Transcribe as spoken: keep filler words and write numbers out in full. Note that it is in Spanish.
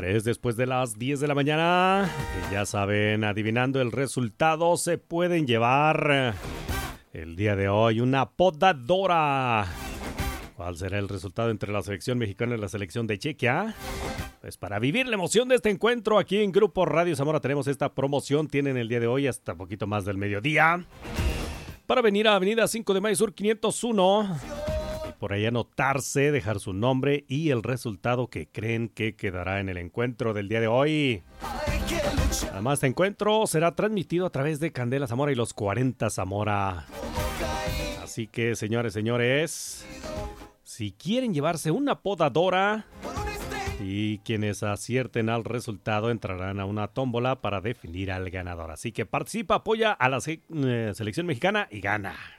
Es después de las diez de la mañana. Y ya saben, adivinando el resultado, se pueden llevar el día de hoy una podadora. ¿Cuál será el resultado entre la selección mexicana y la selección de Chequia? Pues para vivir la emoción de este encuentro, aquí en Grupo Radio Zamora tenemos esta promoción. Tienen el día de hoy hasta poquito más del mediodía para venir a Avenida cinco de Mayo Sur quinientos uno. Por ahí anotarse, dejar su nombre y el resultado que creen que quedará en el encuentro del día de hoy. Además, este encuentro será transmitido a través de Candela Zamora y los cuarenta Zamora. Así que, señores, señores, si quieren llevarse una podadora y quienes acierten al resultado entrarán a una tómbola para definir al ganador. Así que participa, apoya a la se- eh, selección mexicana y gana.